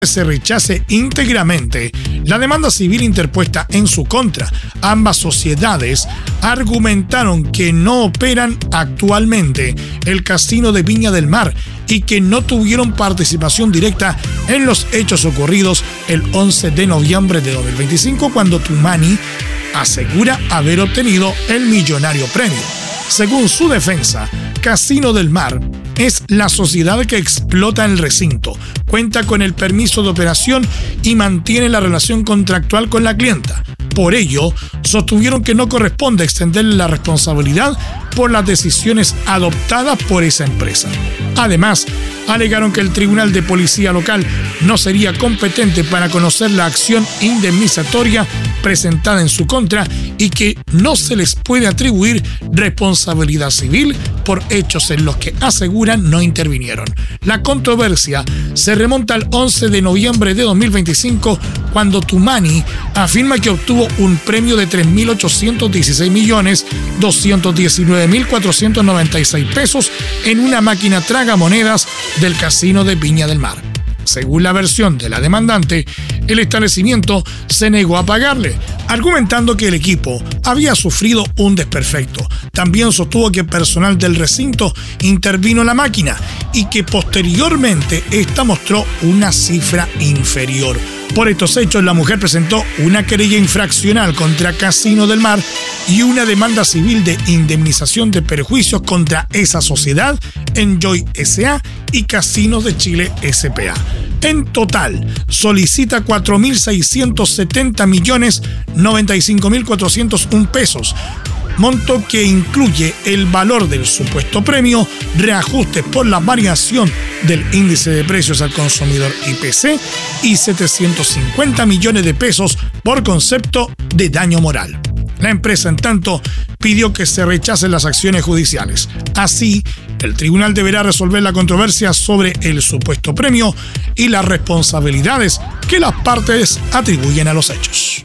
se rechace íntegramente la demanda civil interpuesta en su contra. Ambas sociedades argumentaron que no operan actualmente el Casino de Viña del Mar y que no tuvieron participación directa en los hechos ocurridos el 11 de noviembre de 2025, cuando Tumaní asegura haber obtenido el millonario premio. Según su defensa, Casino del Mar es la sociedad que explota el recinto, cuenta con el permiso de operación y mantiene la relación contractual con la clienta. Por ello, sostuvieron que no corresponde extenderle la responsabilidad por las decisiones adoptadas por esa empresa. Además, alegaron que el Tribunal de Policía Local no sería competente para conocer la acción indemnizatoria presentada en su contra y que no se les puede atribuir responsabilidad civil por hechos en los que aseguran no intervinieron. La controversia se remonta al 11 de noviembre de 2025, cuando Tumaní afirma que obtuvo un premio de 3.816.219.496 pesos en una máquina tragamonedas del Casino de Viña del Mar. Según la versión de la demandante, el establecimiento se negó a pagarle, argumentando que el equipo había sufrido un desperfecto. También sostuvo que personal del recinto intervino en la máquina y que posteriormente esta mostró una cifra inferior. Por estos hechos, la mujer presentó una querella infraccional contra Casino del Mar y una demanda civil de indemnización de perjuicios contra esa sociedad, Enjoy S.A. y Casinos de Chile S.p.A. En total, solicita 4.670.095.401 pesos, monto que incluye el valor del supuesto premio, reajustes por la variación del índice de precios al consumidor IPC y 750 millones de pesos por concepto de daño moral. La empresa, en tanto, pidió que se rechacen las acciones judiciales. Así, el tribunal deberá resolver la controversia sobre el supuesto premio y las responsabilidades que las partes atribuyen a los hechos.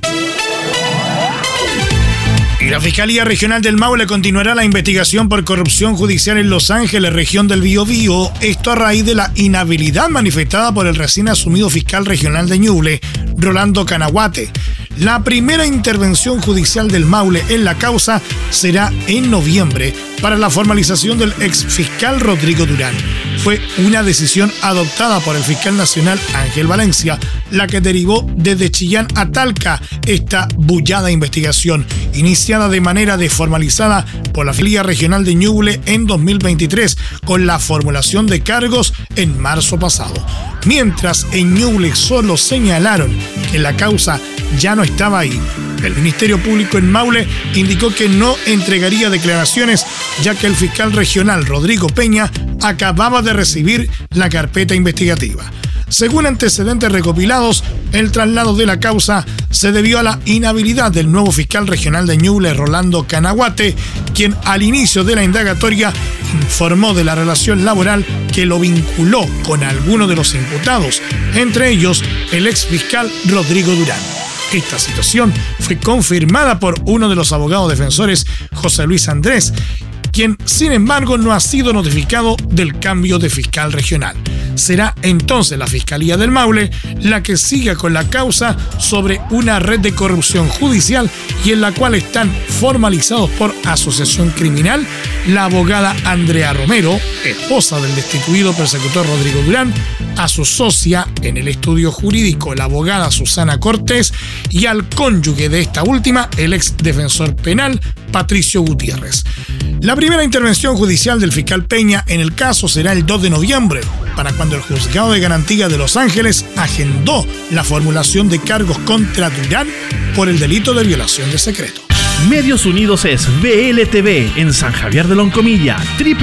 Y la Fiscalía Regional del Maule continuará la investigación por corrupción judicial en Los Ángeles, región del Biobío, esto a raíz de la inhabilidad manifestada por el recién asumido fiscal regional de Ñuble, Rolando Canaguate. La primera intervención judicial del Maule en la causa será en noviembre para la formalización del exfiscal Rodrigo Durán. Fue una decisión adoptada por el fiscal nacional Ángel Valencia, la que derivó desde Chillán a Talca esta bullada investigación, iniciada de manera desformalizada por la Fiscalía Regional de Ñuble en 2023, con la formulación de cargos en marzo pasado. Mientras en Ñuble solo señalaron que la causa ya no estaba ahí, el Ministerio Público en Maule indicó que no entregaría declaraciones, ya que el fiscal regional Rodrigo Peña acababa de recibir la carpeta investigativa. Según antecedentes recopilados, el traslado de la causa se debió a la inhabilidad del nuevo fiscal regional de Ñuble, Rolando Canaguate, quien al inicio de la indagatoria informó de la relación laboral que lo vinculó con algunos de los imputados, entre ellos el exfiscal Rodrigo Durán. Esta situación fue confirmada por uno de los abogados defensores, José Luis Andrés, quien, sin embargo, no ha sido notificado del cambio de fiscal regional. Será entonces la Fiscalía del Maule la que siga con la causa sobre una red de corrupción judicial y en la cual están formalizados por asociación criminal la abogada Andrea Romero, esposa del destituido persecutor Rodrigo Durán, a su socia en el estudio jurídico, la abogada Susana Cortés, y al cónyuge de esta última, el ex defensor penal Patricio Gutiérrez. La primera intervención judicial del fiscal Peña en el caso será el 2 de noviembre, para cuando el Juzgado de Garantía de Los Ángeles agendó la formulación de cargos contra Durán por el delito de violación de secreto. Medios Unidos es VLTV en San Javier de Loncomilla,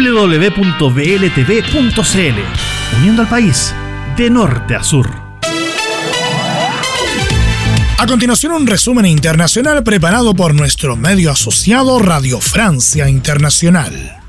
www.vltv.cl, uniendo al país de norte a sur. A continuación, un resumen internacional preparado por nuestro medio asociado Radio Francia Internacional.